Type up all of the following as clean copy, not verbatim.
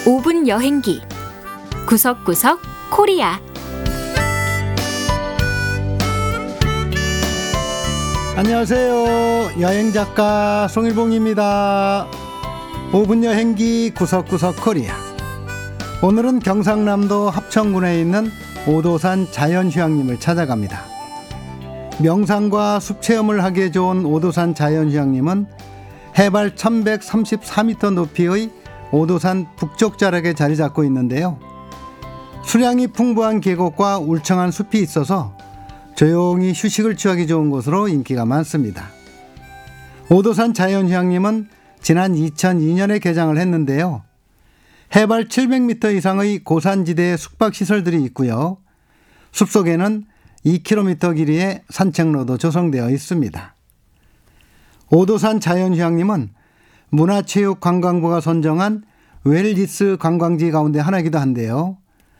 5분 여행기 구석구석 코리아. 안녕하세요. 여행작가 송일봉입니다. 5분 여행기 구석구석 코리아. 오늘은 경상남도 합천군에 있는 오도산 자연휴양림을 찾아갑니다. 명상과 숲체험을 하기에 좋은 오도산 자연휴양림은 해발 1134m 높이의 오도산 북쪽 자락에 자리 잡고 있는데요. 수량이 풍부한 계곡과 울창한 숲이 있어서 조용히 휴식을 취하기 좋은 곳으로 인기가 많습니다. 오도산 자연휴양림은 지난 2002년에 개장을 했는데요. 해발 700m 이상의 고산지대에 숙박시설들이 있고요. 숲속에는 2km 길이의 산책로도 조성되어 있습니다. 오도산 자연휴양림은 문화체육관광부가 선정한 웰니스 관광지 가운데 하나이기도 한데요.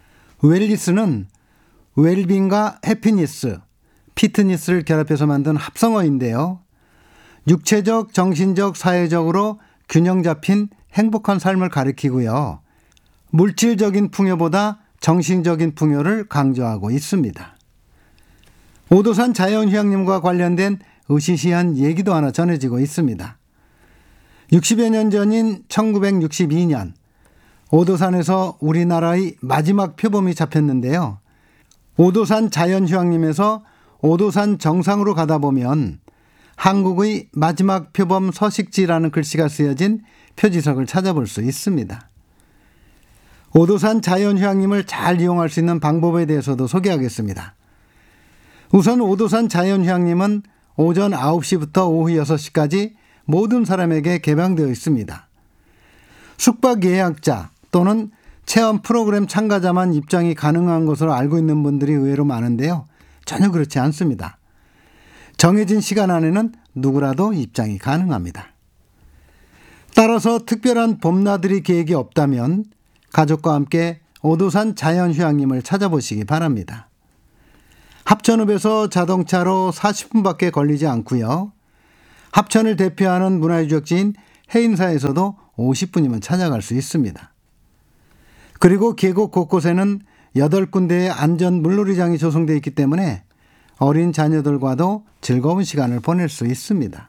웰니스는 웰빙과 해피니스, 피트니스를 결합해서 만든 합성어인데요. 육체적, 정신적, 사회적으로 균형 잡힌 행복한 삶을 가리키고요. 물질적인 풍요보다 정신적인 풍요를 강조하고 있습니다. 오도산 자연휴양림과 관련된 으시시한 얘기도 하나 전해지고 있습니다. 60여 년 전인 1962년 오도산에서 우리나라의 마지막 표범이 잡혔는데요. 오도산 자연휴양림에서 오도산 정상으로 가다 보면 한국의 마지막 표범 서식지라는 글씨가 쓰여진 표지석을 찾아볼 수 있습니다. 오도산 자연휴양림을 잘 이용할 수 있는 방법에 대해서도 소개하겠습니다. 우선 오도산 자연휴양림은 오전 9시부터 오후 6시까지 모든 사람에게 개방되어 있습니다. 숙박 예약자 또는 체험 프로그램 참가자만 입장이 가능한 것으로 알고 있는 분들이 의외로 많은데요. 전혀 그렇지 않습니다. 정해진 시간 안에는 누구라도 입장이 가능합니다. 따라서 특별한 봄나들이 계획이 없다면 가족과 함께 오도산 자연휴양림을 찾아보시기 바랍니다. 합천읍에서 자동차로 40분밖에 걸리지 않고요. 합천을 대표하는 문화유적지인 해인사에서도 50분이면 찾아갈 수 있습니다. 그리고 계곡 곳곳에는 8군데의 안전 물놀이장이 조성되어 있기 때문에 어린 자녀들과도 즐거운 시간을 보낼 수 있습니다.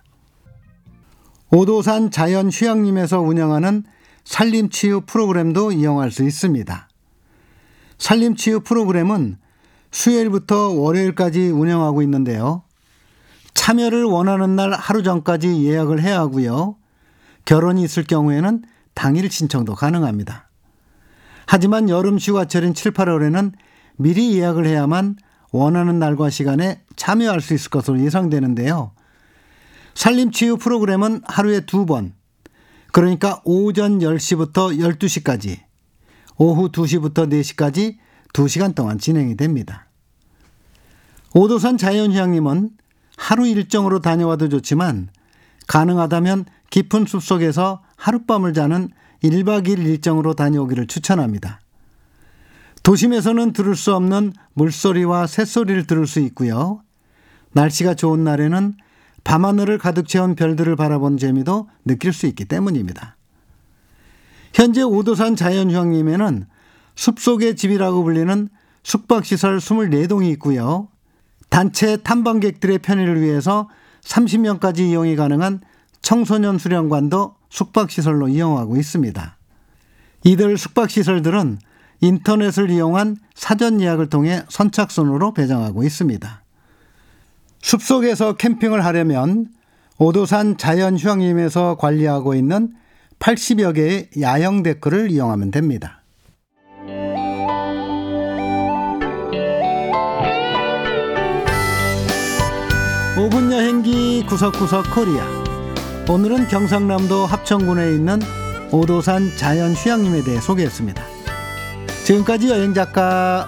오도산 자연휴양림에서 운영하는 산림치유 프로그램도 이용할 수 있습니다. 산림치유 프로그램은 수요일부터 월요일까지 운영하고 있는데요. 참여를 원하는 날 하루 전까지 예약을 해야 하고요. 결혼이 있을 경우에는 당일 신청도 가능합니다. 하지만 여름 휴가철인 7, 8월에는 미리 예약을 해야만 원하는 날과 시간에 참여할 수 있을 것으로 예상되는데요. 산림치유 프로그램은 하루에 2번, 그러니까 오전 10시부터 12시까지, 오후 2시부터 4시까지 2시간 동안 진행이 됩니다. 오도산 자연휴양림은 하루 일정으로 다녀와도 좋지만 가능하다면 깊은 숲속에서 하룻밤을 자는 1박 2일 일정으로 다녀오기를 추천합니다. 도심에서는 들을 수 없는 물소리와 새소리를 들을 수 있고요. 날씨가 좋은 날에는 밤하늘을 가득 채운 별들을 바라보는 재미도 느낄 수 있기 때문입니다. 현재 오도산 자연휴양림에는 숲속의 집이라고 불리는 숙박시설 24동이 있고요. 단체 탐방객들의 편의를 위해서 30명까지 이용이 가능한 청소년 수련관도 숙박시설로 이용하고 있습니다. 이들 숙박시설들은 인터넷을 이용한 사전 예약을 통해 선착순으로 배정하고 있습니다. 숲속에서 캠핑을 하려면 오도산 자연휴양림에서 관리하고 있는 80여 개의 야영 데크를 이용하면 됩니다. 오 분 여행기 구석구석 코리아. 오늘은 경상남도 합천군에 있는 오도산 자연휴양림에 대해 소개했습니다. 지금까지 여행작가